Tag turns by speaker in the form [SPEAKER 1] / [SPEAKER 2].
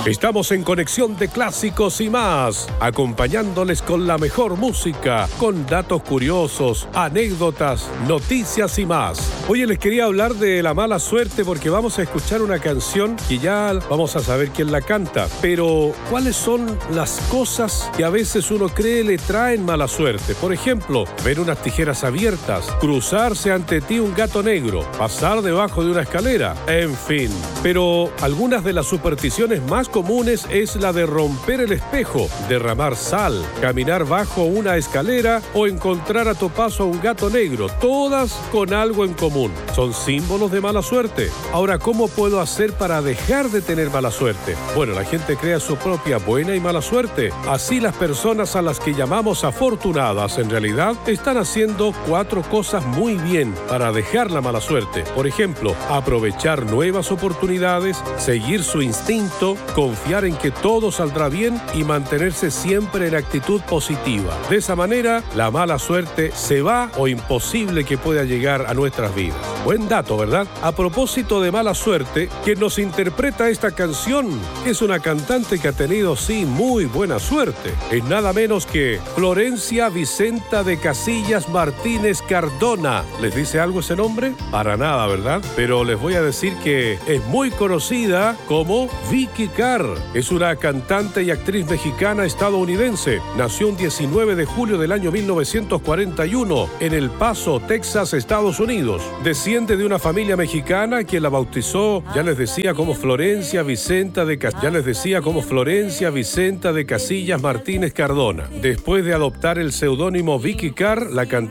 [SPEAKER 1] Estamos en Conexión de Clásicos y más, acompañándoles con la mejor música, con datos curiosos, anécdotas, noticias y más. Hoy les quería hablar de la mala suerte porque vamos a escuchar una canción que ya vamos a saber quién la canta. Pero, ¿cuáles son las cosas que a veces uno cree le traen mala suerte? Por ejemplo, ver unas tijeras abiertas, cruzarse ante ti un gato negro, pasar debajo de una escalera, en fin. Pero algunas de las supersticiones más comunes es la de romper el espejo, derramar sal, caminar bajo una escalera o encontrar a tu paso a un gato negro, todas con algo en común. Son símbolos de mala suerte. Ahora, ¿cómo puedo hacer para dejar de tener mala suerte? Bueno, la gente crea su propia buena y mala suerte. Así las personas a las que llamamos afortunadas en realidad están haciendo 4 cosas muy bien para dejar la mala suerte. Por ejemplo, aprovechar nuevas oportunidades, seguir su instinto, confiar en que todo saldrá bien y mantenerse siempre en actitud positiva. De esa manera, la mala suerte se va o imposible que pueda llegar a nuestras vidas. Buen dato, ¿verdad? A propósito de mala suerte, quien nos interpreta esta canción es una cantante que ha tenido, sí, muy buena suerte. Es nada menos que Florencia Vicenta de Casillas Martínez Cardona. ¿Les dice algo ese nombre? Para nada, ¿verdad? Pero les voy a decir que es muy conocida como Vicky Carr. Es una cantante y actriz mexicana estadounidense. Nació un 19 de julio del año 1941 en El Paso, Texas, Estados Unidos. Desciende de una familia mexicana quien la bautizó, ya les decía, como Florencia Vicenta de Casillas Martínez Cardona. Después de adoptar el seudónimo Vicky Carr, la cantante